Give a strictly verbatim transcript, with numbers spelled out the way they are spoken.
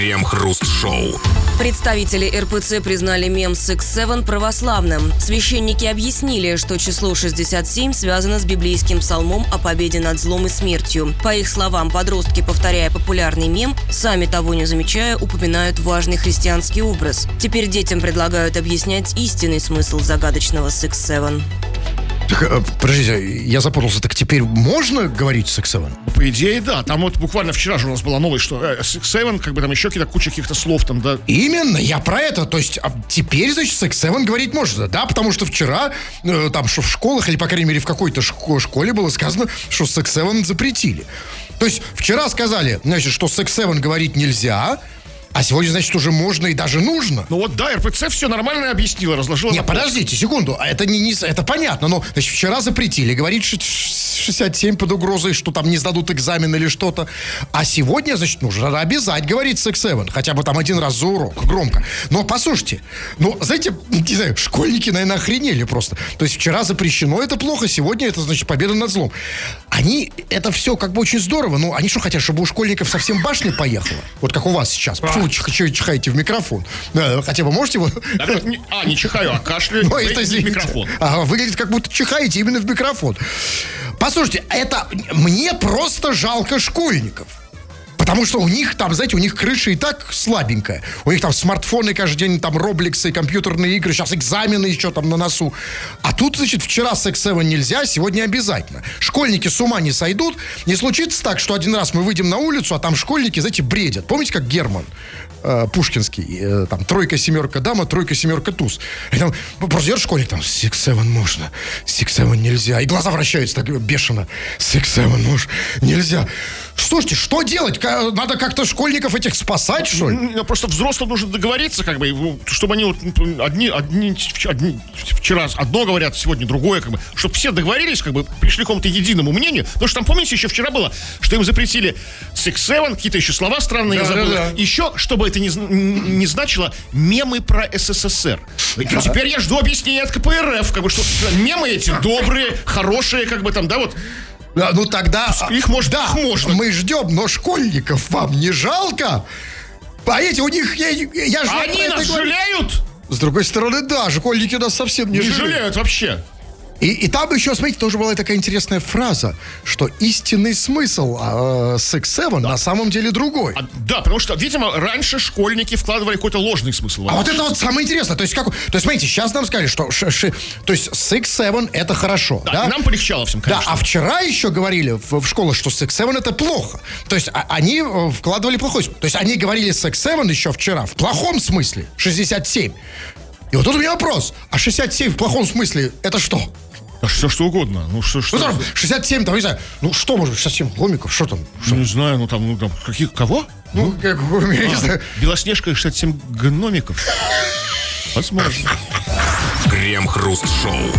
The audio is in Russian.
Крем-хруст-шоу. Представители эр пэ цэ признали мем «Six Seven» православным. Священники объяснили, что число шестьдесят семь связано с библейским псалмом о победе над злом и смертью. По их словам, подростки, повторяя популярный мем, сами того не замечая, упоминают важный христианский образ. Теперь детям предлагают объяснять истинный смысл загадочного «Six Seven». Так, подождите, я запутался. Так теперь можно говорить Six Seven? По идее, да. Там вот буквально вчера же у нас была новость, что Six Seven, как бы там еще какие-то куча каких-то слов там, да. Именно, я про это. То есть а теперь, значит, Six Seven говорить можно, да? Потому что вчера э, там, что в школах, или, по крайней мере, в какой-то шко- школе было сказано, что Six Seven запретили. То есть вчера сказали, значит, что Six Seven говорить нельзя, а сегодня, значит, уже можно и даже нужно. Ну вот да, эр пэ цэ все нормально объяснила, разложила. Не, подождите, секунду, это не, не это понятно, но значит, вчера запретили, говорит шестьдесят семь под угрозой, что там не сдадут экзамен или что-то. А сегодня, значит, нужно обязать говорить Six Seven, хотя бы там один раз за урок, громко. Но послушайте, ну, знаете, не знаю, школьники, наверное, охренели просто. То есть вчера запрещено, это плохо, сегодня это, значит, победа над злом. Они, это все как бы очень здорово, но они что хотят, чтобы у школьников совсем башня поехала? Вот как у вас сейчас. Почему вы чих- чихаете в микрофон? Да, хотя бы можете его... А, не чихаю, а кашляю. Ну, это извините. Микрофон. Ага, выглядит, как будто чихаете именно в микрофон. Послушайте, это... Мне просто жалко школьников. Потому что у них там, знаете, у них крыша и так слабенькая. У них там смартфоны каждый день, там робликсы, компьютерные игры, сейчас экзамены еще там на носу. А тут, значит, вчера Six Seven нельзя, сегодня обязательно. Школьники с ума не сойдут. Не случится так, что один раз мы выйдем на улицу, а там школьники, знаете, бредят. Помните, как Герман э, Пушкинский, э, там, тройка, семерка, дама, тройка, семерка, туз. И там просто идет школьник, там, Six Seven можно, Six Seven нельзя. И глаза вращаются так бешено. Six Seven можно, нельзя. Слушайте, что делать? Надо как-то школьников этих спасать, что ли? Просто взрослым нужно договориться, как бы, чтобы они вот одни, одни, одни вчера одно говорят, сегодня другое, как бы, чтобы все договорились, как бы, пришли к какому-то единому мнению. Потому что там, помните, еще вчера было, что им запретили Six Seven, какие-то еще слова странные, да, я забыл. Да, да. Еще, чтобы это не, не значило, мемы про эс эс эс эр. Да. Теперь я жду объяснения от ка пэ эр эф, как бы, что мемы эти добрые, хорошие, как бы там, да, вот. Да, ну тогда... Их, может, да, их можно. Мы ждем, но школьников вам не жалко? А эти у них... Я, я же Они нас жалеют? С другой стороны, да, школьники нас совсем не, не жалеют. Не жалеют вообще. И, и там еще, смотрите, тоже была такая интересная фраза, что истинный смысл э, Six Seven да. на самом деле другой. А, да, потому что, видимо, раньше школьники вкладывали какой-то ложный смысл. А вот это вот самое интересное. То есть, как, то есть смотрите, сейчас нам сказали, что ш, ш, то есть Six Seven это хорошо. Да, да? И нам полегчало всем, конечно. Да, а вчера еще говорили в, в школах, что Six Seven это плохо. То есть а, они вкладывали плохой смысл. То есть они говорили Six Seven еще вчера в плохом смысле, шестьдесят семь. И вот тут у меня вопрос. А шестьдесят семь в плохом смысле это что? А все что угодно. Ну, что, что? Ну, там, шестьдесят семь, там, не знаю, ну, что может, шестьдесят семь ломиков, что там? Что? Не знаю, ну, там, ну, там, каких, кого? Ну, ну как, а, не знаю. Белоснежка и шестьдесят семь гномиков. Возможно. Крем-хруст-шоу.